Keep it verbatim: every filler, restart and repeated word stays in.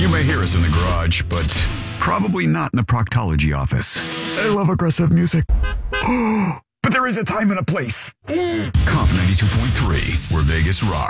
You may hear us in the garage, but probably not in the proctology office. I love aggressive music. But there is a time and a place. Comp ninety-two point three, where Vegas rocks.